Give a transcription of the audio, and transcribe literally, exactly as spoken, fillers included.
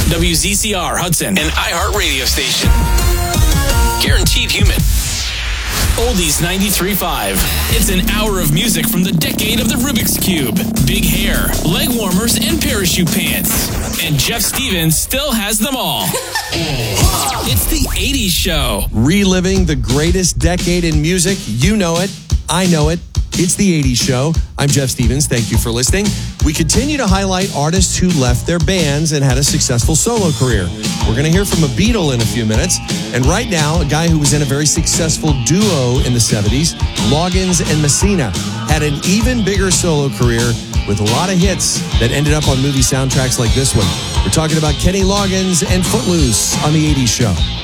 W Z C R Hudson, an iHeart radio station. Guaranteed human. Oldies ninety-three point five. It's an hour of music from the decade of the Rubik's Cube, big hair, leg warmers, and parachute pants. And Jeff Stevens still has them all. It's the eighties Show. Reliving the greatest decade in music. You know it. I know it. It's the eighties Show. I'm Jeff Stevens. Thank you for listening. We continue to highlight artists who left their bands and had a successful solo career. We're going to hear from a Beatle in a few minutes. And right now, a guy who was in a very successful duo in the seventies, Loggins and Messina, had an even bigger solo career with a lot of hits that ended up on movie soundtracks like this one. We're talking about Kenny Loggins and Footloose on the eighties Show.